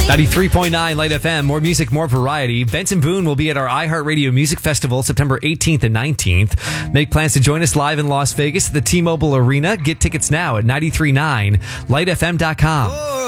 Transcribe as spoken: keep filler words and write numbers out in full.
ninety-three point nine Light F M, more music, more variety. Benson Boone will be at our iHeartRadio Music Festival September eighteenth and nineteenth. Make plans to join us live in Las Vegas at the T-Mobile Arena. Get tickets now at nine three nine light f m dot com.